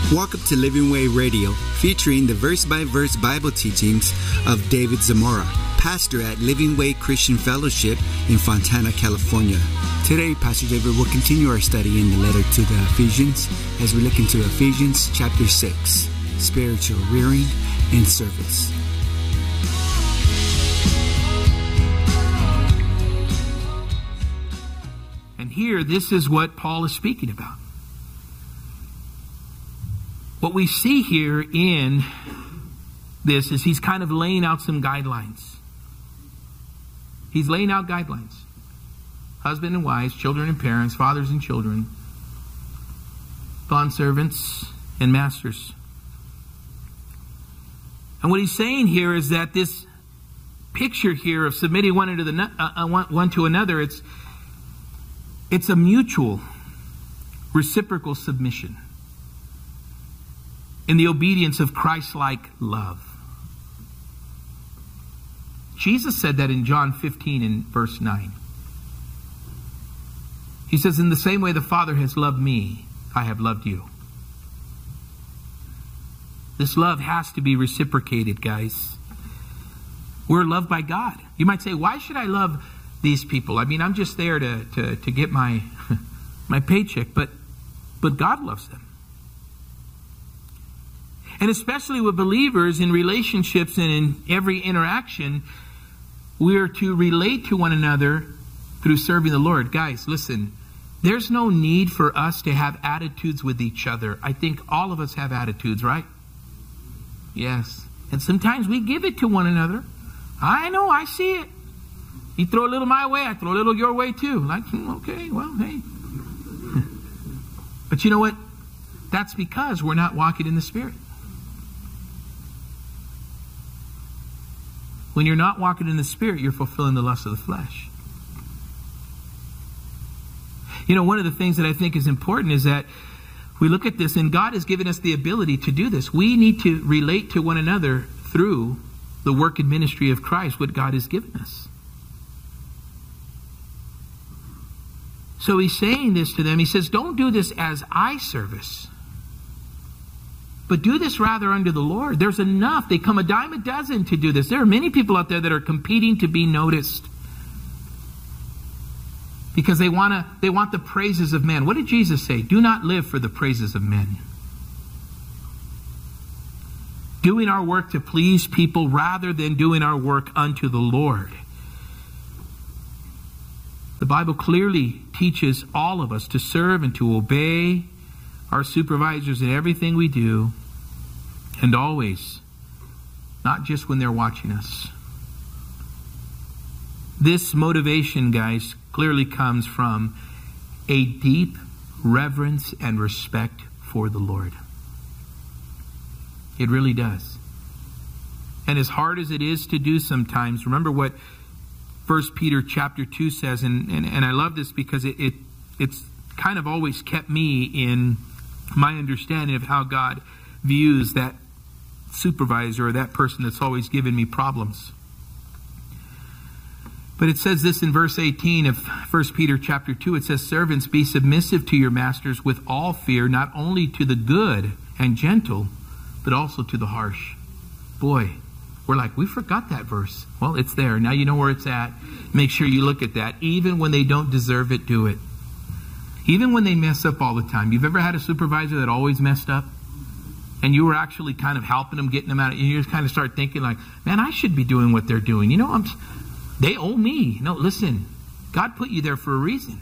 Welcome to Living Way Radio, featuring the verse-by-verse Bible teachings of David Zamora, pastor at Living Way Christian Fellowship in Fontana, California. Today, Pastor David will continue our study in the letter to the Ephesians as we look into Ephesians chapter 6, spiritual rearing and service. And here, this is what Paul is speaking about. What we see here in this is he's kind of laying out some guidelines. He's laying out guidelines. Husband and wives, children and parents, fathers and children, bondservants and masters. And what he's saying here is that this picture here of submitting one to another, it's a mutual, reciprocal submission in the obedience of Christ-like love. Jesus said that in John 15 and verse 9. He says, "In the same way the Father has loved me, I have loved you." This love has to be reciprocated, guys. We're loved by God. You might say, why should I love these people? I mean, I'm just there to get my paycheck, but God loves them. And especially with believers in relationships and in every interaction, we are to relate to one another through serving the Lord. Guys, listen, there's no need for us to have attitudes with each other. I think all of us have attitudes, right? Yes. And sometimes we give it to one another. I know, I see it. You throw a little my way, I throw a little your way too. Like, okay, well, hey. But you know what? That's because we're not walking in the Spirit. When you're not walking in the Spirit, you're fulfilling the lust of the flesh. You know, one of the things that I think is important is that we look at this, and God has given us the ability to do this. We need to relate to one another through the work and ministry of Christ, what God has given us. So he's saying this to them. He says, don't do this as eye service, but do this rather unto the Lord. There's enough. They come a dime a dozen to do this. There are many people out there that are competing to be noticed because they want the praises of men. What did Jesus say? Do not live for the praises of men. Doing our work to please people rather than doing our work unto the Lord. The Bible clearly teaches all of us to serve and to obey our supervisors in everything we do, and always, not just when they're watching us. This motivation, guys, clearly comes from a deep reverence and respect for the Lord. It really does. And as hard as it is to do sometimes, remember what 1 Peter chapter 2 says, and I love this because it's kind of always kept me in my understanding of how God views that supervisor or that person that's always given me problems. But it says this in verse 18 of 1 Peter chapter 2. It says, "Servants, be submissive to your masters with all fear, not only to the good and gentle, but also to the harsh." Boy, we're like, we forgot that verse. Well, it's there. Now you know where it's at. Make sure you look at that. Even when they don't deserve it, do it. Even when they mess up all the time. You've ever had a supervisor that always messed up? And you were actually kind of helping them, getting them out. And you just kind of start thinking like, man, I should be doing what they're doing. You know, they owe me. No, listen. God put you there for a reason.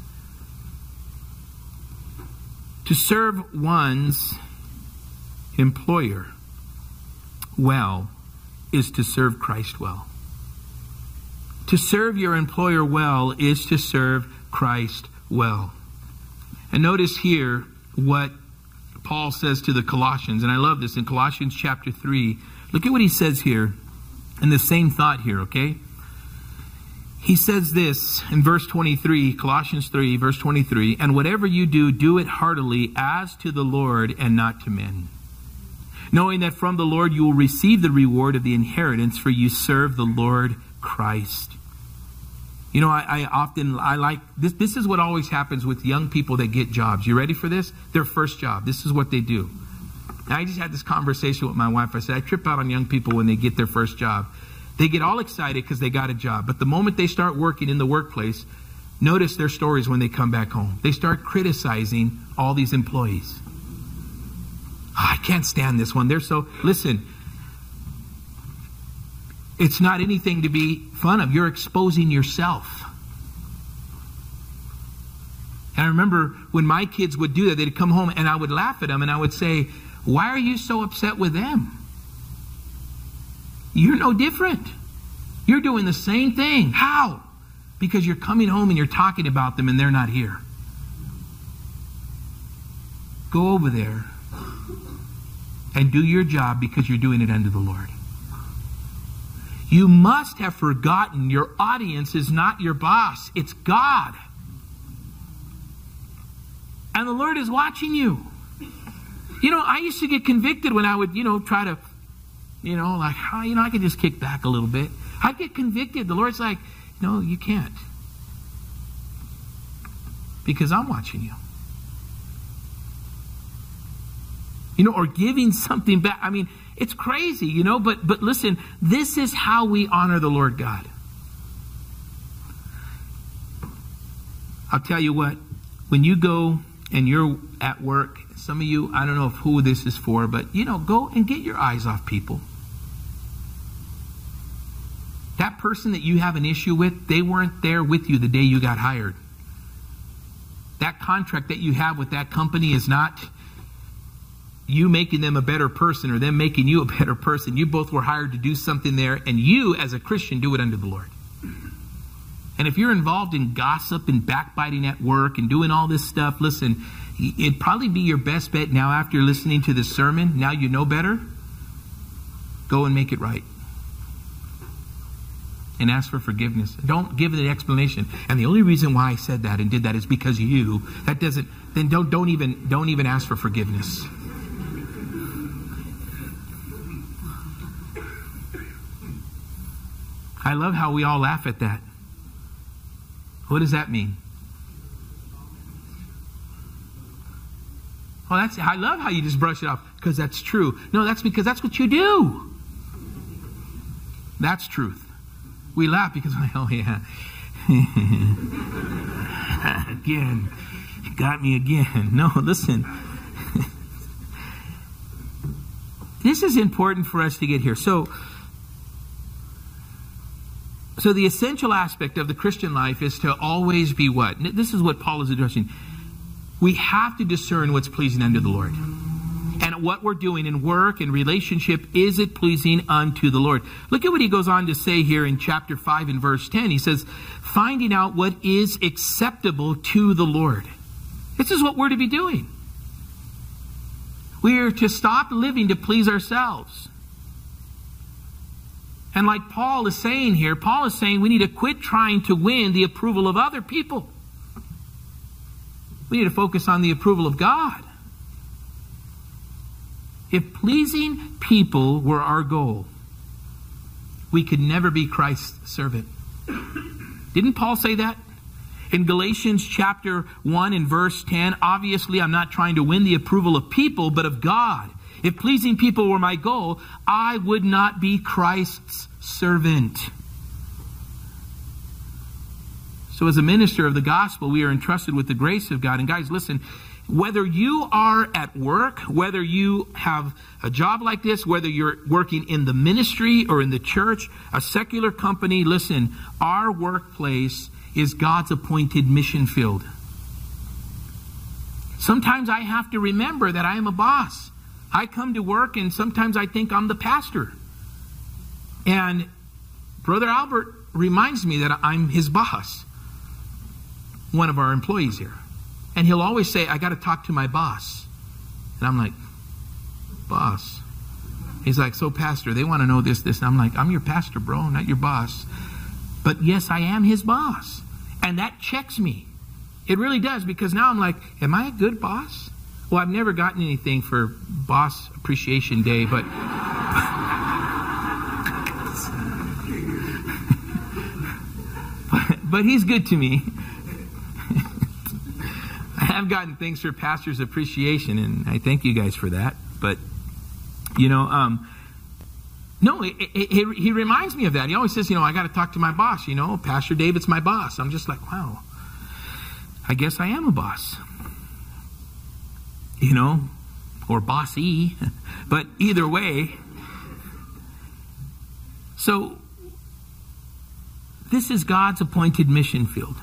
To serve one's employer well is to serve Christ well. To serve your employer well is to serve Christ well. And notice here what Paul says to the Colossians. And I love this in Colossians chapter 3. Look at what he says here. And the same thought here, okay? He says this in verse 23, Colossians 3, verse 23. "And whatever you do, do it heartily as to the Lord and not to men, knowing that from the Lord you will receive the reward of the inheritance, for you serve the Lord Christ." You know, I like this. This is what always happens with young people that get jobs. You ready for this? Their first job. This is what they do. And I just had this conversation with my wife. I said, I trip out on young people when they get their first job. They get all excited because they got a job. But the moment they start working in the workplace, notice their stories when they come back home. They start criticizing all these employees. I can't stand this one. They're so... Listen, it's not anything to be fun of. You're exposing yourself. And I remember when my kids would do that, they'd come home and I would laugh at them and I would say, why are you so upset with them? You're no different. You're doing the same thing. How? Because you're coming home and you're talking about them and they're not here. Go over there and do your job because you're doing it unto the Lord. You must have forgotten your audience is not your boss. It's God. And the Lord is watching you. I used to get convicted when I would, try to, I could just kick back a little bit. I'd get convicted. The Lord's like, no, you can't. Because I'm watching you. Or giving something back. I mean, it's crazy, but listen, this is how we honor the Lord God. I'll tell you what, when you go and you're at work, some of you, I don't know who this is for, but go and get your eyes off people. That person that you have an issue with, they weren't there with you the day you got hired. That contract that you have with that company is not you making them a better person or them making you a better person. You both were hired to do something there, and you as a Christian do it unto the Lord. And if you're involved in gossip and backbiting at work and doing all this stuff, listen, it'd probably be your best bet now after listening to this sermon, now you know better, go and make it right. And ask for forgiveness. Don't give an explanation. And the only reason why I said that and did that is because you. That doesn't. Then don't even ask for forgiveness. I love how we all laugh at that. What does that mean? Oh, I love how you just brush it off because that's true. No, that's because that's what you do. That's truth. We laugh because, oh yeah, again, you got me again. No, listen. This is important for us to get here. So the essential aspect of the Christian life is to always be what? This is what Paul is addressing. We have to discern what's pleasing unto the Lord. And what we're doing in work and relationship, is it pleasing unto the Lord? Look at what he goes on to say here in chapter 5 and verse 10. He says, finding out what is acceptable to the Lord. This is what we're to be doing. We are to stop living to please ourselves. And like Paul is saying here, Paul is saying we need to quit trying to win the approval of other people. We need to focus on the approval of God. If pleasing people were our goal, we could never be Christ's servant. Didn't Paul say that? In Galatians chapter 1 and verse 10, obviously I'm not trying to win the approval of people, but of God. If pleasing people were my goal, I would not be Christ's servant. So as a minister of the gospel, we are entrusted with the grace of God. And guys, listen, whether you are at work, whether you have a job like this, whether you're working in the ministry or in the church, a secular company, listen, our workplace is God's appointed mission field. Sometimes I have to remember that I am a boss. I come to work and sometimes I think I'm the pastor. And Brother Albert reminds me that I'm his boss, one of our employees here. And he'll always say, I got to talk to my boss. And I'm like, boss? He's like, so pastor, they want to know this. And I'm like, I'm your pastor, bro, not your boss. But yes, I am his boss. And that checks me. It really does, because now I'm like, am I a good boss? Well, I've never gotten anything for Boss Appreciation Day, but but he's good to me. I have gotten things for Pastor's Appreciation, and I thank you guys for that. But No, he reminds me of that. He always says, I got to talk to my boss. Pastor David's my boss. I'm just like, wow, I guess I am a boss. Or bossy. But either way. So, this is God's appointed mission field.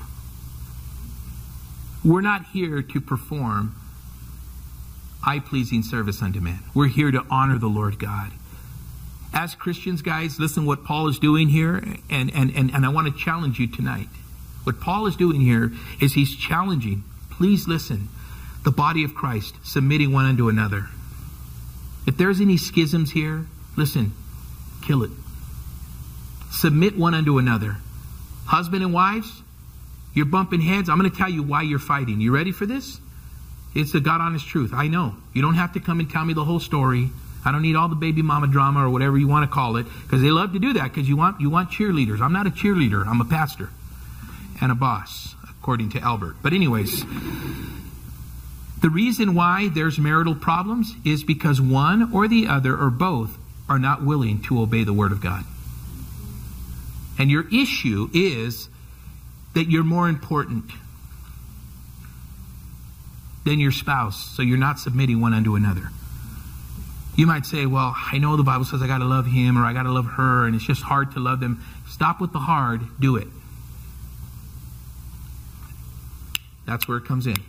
We're not here to perform eye-pleasing service unto man. We're here to honor the Lord God. As Christians, guys, listen what Paul is doing here, and I want to challenge you tonight. What Paul is doing here is he's challenging, please listen, the body of Christ, submitting one unto another. If there's any schisms here, listen, kill it. Submit one unto another. Husband and wives, you're bumping heads. I'm going to tell you why you're fighting. You ready for this? It's the God-honest truth. I know. You don't have to come and tell me the whole story. I don't need all the baby mama drama or whatever you want to call it, because they love to do that because you want cheerleaders. I'm not a cheerleader. I'm a pastor and a boss, according to Albert. But anyways, the reason why there's marital problems is because one or the other or both are not willing to obey the Word of God. And your issue is that you're more important than your spouse, so you're not submitting one unto another. You might say, well, I know the Bible says I got to love him or I got to love her, and it's just hard to love them. Stop with the hard, do it. That's where it comes in.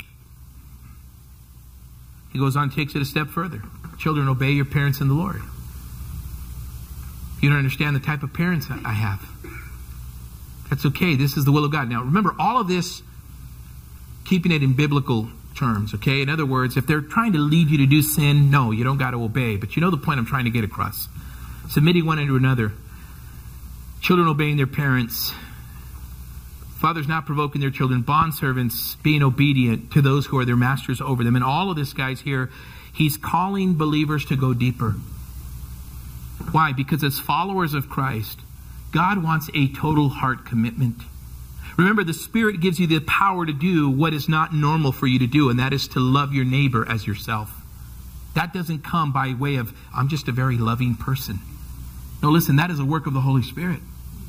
He goes on, takes it a step further. Children, obey your parents in the Lord. You don't understand the type of parents I have. That's okay. This is the will of God. Now, remember, all of this, keeping it in biblical terms, okay? In other words, if they're trying to lead you to do sin, no, you don't got to obey. But you know the point I'm trying to get across. Submitting one unto another. Children obeying their parents. Fathers not provoking their children. Bondservants being obedient to those who are their masters over them. And all of this, guys, here, he's calling believers to go deeper. Why? Because as followers of Christ, God wants a total heart commitment. Remember, the Spirit gives you the power to do what is not normal for you to do, and that is to love your neighbor as yourself. That doesn't come by way of, I'm just a very loving person. No, listen, that is a work of the Holy Spirit.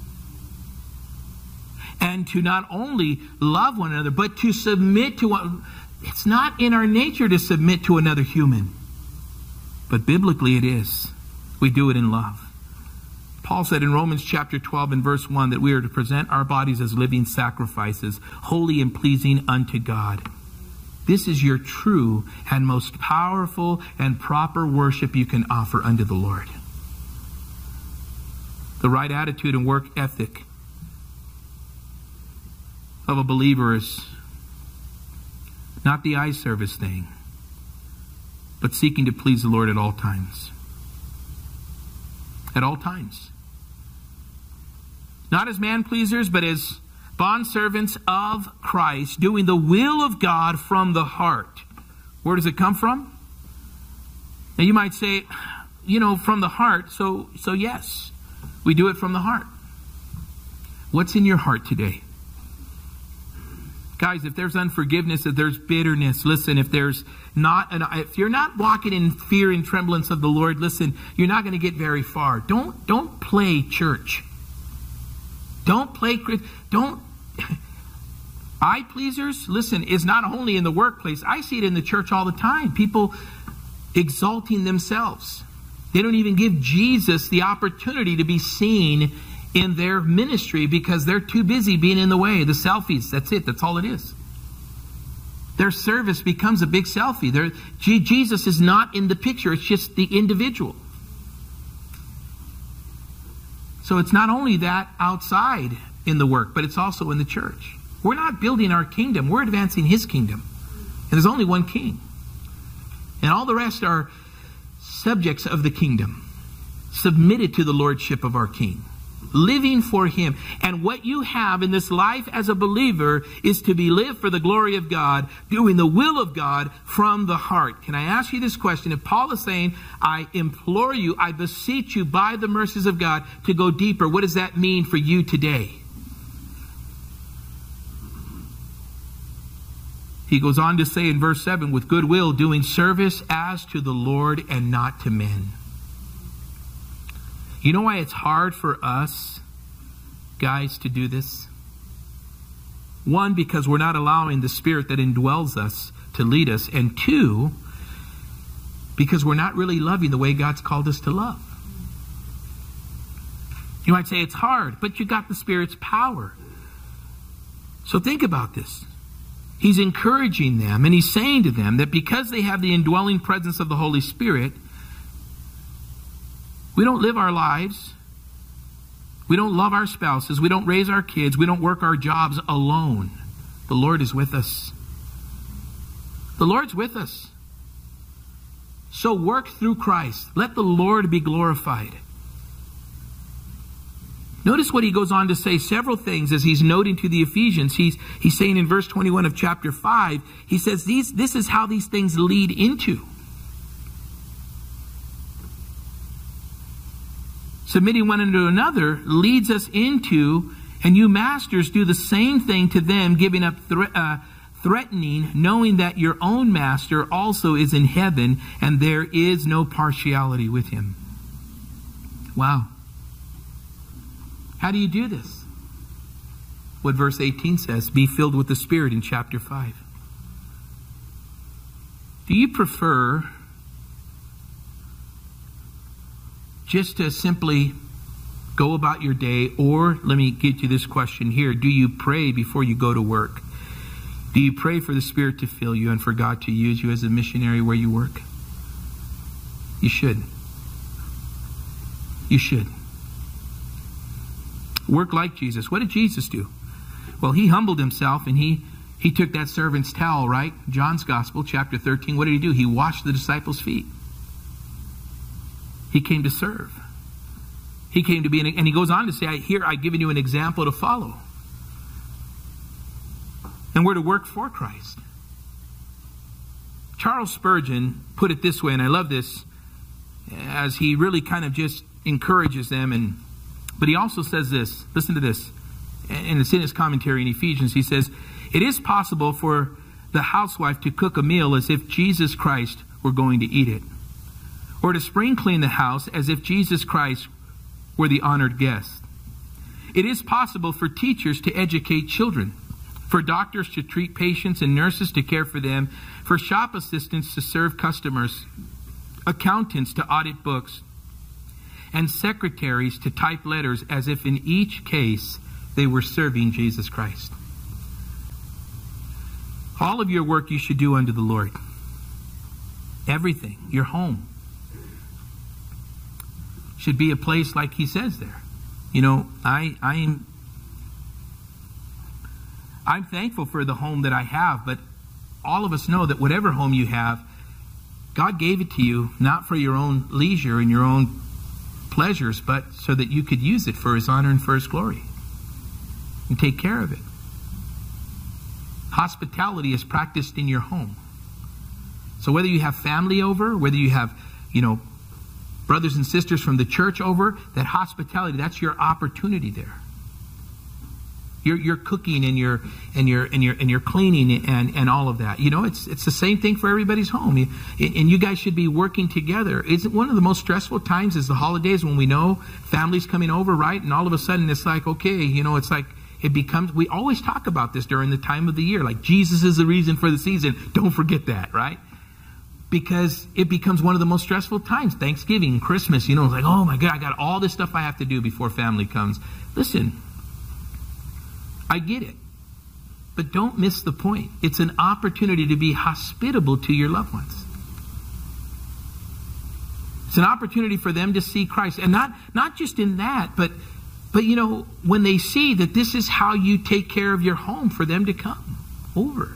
And to not only love one another, but to submit to one. It's not in our nature to submit to another human. But biblically it is. We do it in love. Paul said in Romans chapter 12 and verse 1 that we are to present our bodies as living sacrifices, holy and pleasing unto God. This is your true and most powerful and proper worship you can offer unto the Lord. The right attitude and work ethic of a believer is not the eye service thing, but seeking to please the Lord at all times. At all times. Not as man-pleasers, but as bondservants of Christ, doing the will of God from the heart. Where does it come from? Now you might say, from the heart, so yes, we do it from the heart. What's in your heart today? Guys, if there's unforgiveness, if there's bitterness, listen, if you're not walking in fear and tremblance of the Lord, listen, you're not going to get very far. Don't play church. Eye pleasers, listen, is not only in the workplace. I see it in the church all the time. People exalting themselves. They don't even give Jesus the opportunity to be seen in their ministry because they're too busy being in the way. The selfies, that's it. That's all it is. Their service becomes a big selfie. Jesus is not in the picture. It's just the individual. So it's not only that outside in the work, but it's also in the church. We're not building our kingdom. We're advancing His kingdom. And there's only one king. And all the rest are subjects of the kingdom, submitted to the lordship of our King. Living for Him. And what you have in this life as a believer is to be lived for the glory of God, doing the will of God from the heart. Can I ask you this question? If Paul is saying, I implore you, I beseech you by the mercies of God to go deeper, what does that mean for you today? He goes on to say in verse 7, with goodwill, doing service as to the Lord and not to men. You know why it's hard for us, guys, to do this? One, because we're not allowing the Spirit that indwells us to lead us. And two, because we're not really loving the way God's called us to love. You might say it's hard, but you got the Spirit's power. So think about this. He's encouraging them, and he's saying to them that because they have the indwelling presence of the Holy Spirit, we don't live our lives, we don't love our spouses, we don't raise our kids, we don't work our jobs alone. The Lord is with us. The Lord's with us. So work through Christ. Let the Lord be glorified. Notice what he goes on to say, several things as he's noting to the Ephesians. He's saying in verse 21 of chapter 5, he says this is how these things lead into. Submitting one unto another leads us into, and you masters do the same thing to them, giving up threatening, knowing that your own master also is in heaven, and there is no partiality with him. Wow. How do you do this? What verse 18 says, be filled with the Spirit in chapter 5. Do you prefer just to simply go about your day, or let me get you this question here, do you pray before you go to work? Do you pray for the Spirit to fill you and for God to use you as a missionary where you work? You should. You should. Work like Jesus. What did Jesus do? Well, he humbled himself and he took that servant's towel, right? John's Gospel, chapter 13. What did he do? He washed the disciples' feet. He came to serve. He came to be, and he goes on to say, here I've given you an example to follow. And we're to work for Christ. Charles Spurgeon put it this way, and I love this, as he really kind of just encourages them. But he also says this, listen to this, and it's in his commentary in Ephesians. He says, it is possible for the housewife to cook a meal as if Jesus Christ were going to eat it, or to spring clean the house as if Jesus Christ were the honored guest. It is possible for teachers to educate children, for doctors to treat patients and nurses to care for them, for shop assistants to serve customers, accountants to audit books, and secretaries to type letters, as if in each case they were serving Jesus Christ. All of your work you should do unto the Lord. Everything. Your home should be a place like he says there. You know, I'm thankful for the home that I have, but all of us know that whatever home you have, God gave it to you not for your own leisure and your own pleasures, but so that you could use it for his honor and for his glory and take care of it. Hospitality is practiced in your home. So whether you have family over, whether you have, brothers and sisters from the church over, that hospitality, that's your opportunity there. You're cooking and you're cleaning and all of that. It's the same thing for everybody's home. And you guys should be working together. Isn't one of the most stressful times is the holidays when we know families coming over, right? And all of a sudden it's like, okay, it's like it becomes, we always talk about this during the time of the year, like Jesus is the reason for the season. Don't forget that, right? Because it becomes one of the most stressful times. Thanksgiving, Christmas, it's like, oh my God, I got all this stuff I have to do before family comes. Listen, I get it. But don't miss the point. It's an opportunity to be hospitable to your loved ones. It's an opportunity for them to see Christ. And not just in that, but when they see that this is how you take care of your home, for them to come over.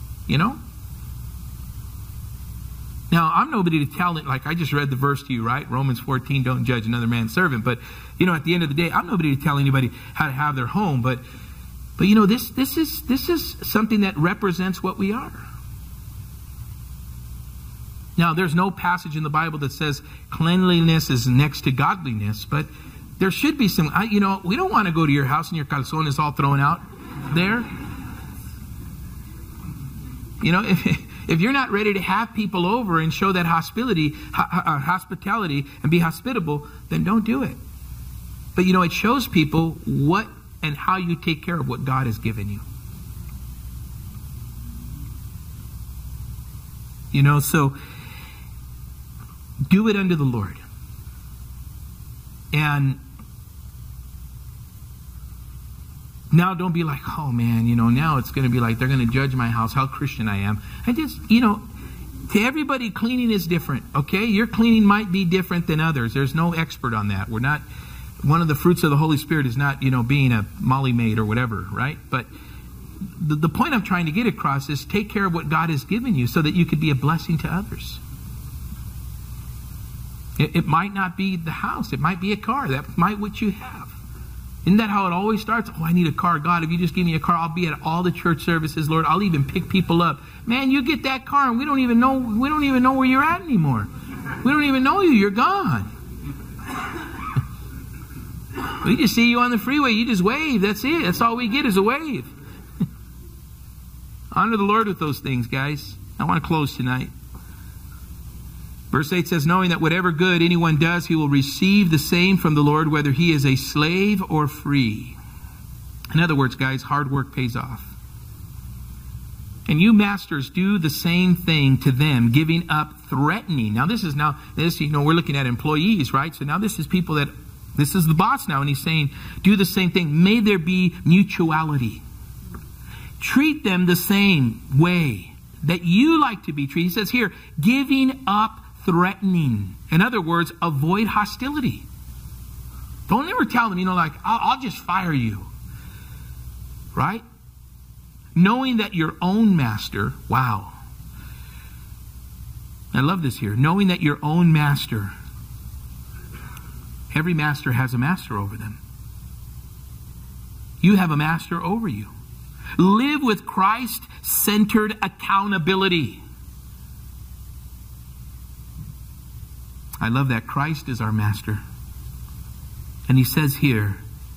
Now, I'm nobody to tell it, like I just read the verse to you, right? Romans 14, don't judge another man's servant. But, at the end of the day, I'm nobody to tell anybody how to have their home. But this is something that represents what we are. Now, there's no passage in the Bible that says cleanliness is next to godliness, but there should be some, we don't want to go to your house and your calzone is all thrown out there. You know, if you're not ready to have people over and show that hospitality and be hospitable, then don't do it. But you know, it shows people what and how you take care of what God has given you. You know, so do it unto the Lord. And now don't be like, oh man, you know, now it's going to be like they're going to judge my house, how Christian I am. I just, you know, to everybody, cleaning is different, okay? Your cleaning might be different than others. There's no expert on that. We're not, one of the fruits of the Holy Spirit is not, you know, being a Molly maid or whatever, right? But the point I'm trying to get across is take care of what God has given you so that you could be a blessing to others. It might not be the house. It might be a car. That might be what you have. Isn't that how it always starts? Oh, I need a car. God, if you just give me a car, I'll be at all the church services, Lord. I'll even pick people up. Man, you get that car and we don't even know where you're at anymore. We don't even know you. You're gone. We just see you on the freeway. You just wave. That's it. That's all we get is a wave. Honor the Lord with those things, guys. I want to close tonight. Verse 8 says, knowing that whatever good anyone does, he will receive the same from the Lord, whether he is a slave or free. In other words, guys, hard work pays off. And you masters do the same thing to them, giving up threatening. Now this, you know, we're looking at employees, right? So now this is people that, this is the boss now, and he's saying, do the same thing. May there be mutuality. Treat them the same way that you like to be treated. He says here, giving up threatening. In other words, avoid hostility. Don't ever tell them, you know, like, I'll just fire you. Right? Knowing that your own master, wow. I love this here. Knowing that your own master, every master has a master over them. You have a master over you. Live with Christ-centered accountability. I love that. Christ is our master. And he says here,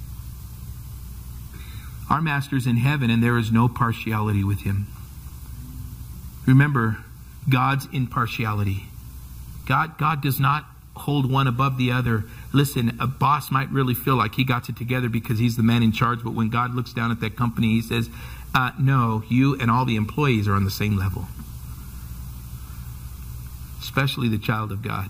our master's in heaven and there is no partiality with him. Remember, God's impartiality. God does not hold one above the other. Listen, a boss might really feel like he got it together because he's the man in charge, but when God looks down at that company, he says, no, you and all the employees are on the same level. Especially the child of God.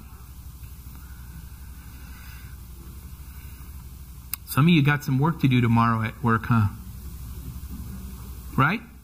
Some of you got some work to do tomorrow at work, huh? Right?